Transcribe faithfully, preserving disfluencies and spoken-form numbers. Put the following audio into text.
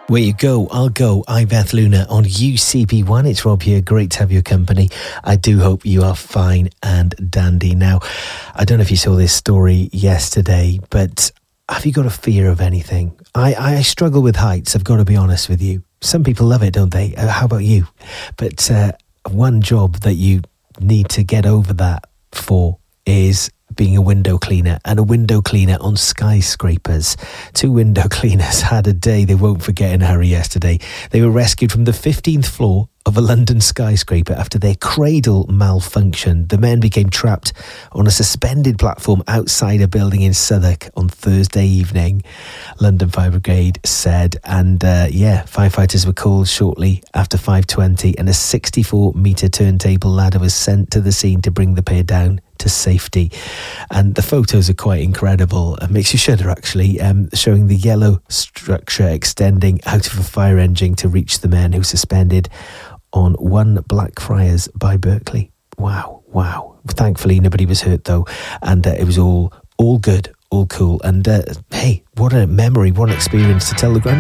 Where you go, I'll go. I'm Beth Luna on U C B one. It's Rob here. Great to have your company. I do hope you are fine and dandy. Now, I don't know if you saw this story yesterday, but have you got a fear of anything? I, I struggle with heights, I've got to be honest with you. Some people love it, don't they? Uh, how about you? But uh, one job that you need to get over that for is being a window cleaner, and a window cleaner on skyscrapers. Two window cleaners had a day they won't forget in a hurry yesterday. They were rescued from the fifteenth floor of a London skyscraper after their cradle malfunctioned. The men became trapped on a suspended platform outside a building in Southwark on Thursday evening, London Fire Brigade said. And uh, yeah, firefighters were called shortly after five twenty, and a sixty-four metre turntable ladder was sent to the scene to bring the pair down to safety. And the photos are quite incredible. It makes you shudder, actually, um, showing the yellow structure extending out of a fire engine to reach the men who were suspended on One Blackfriars by Berkeley. Wow, wow. Thankfully, nobody was hurt, though, and uh, it was all all good, all cool. And uh, hey, what a memory, what an experience to tell the grand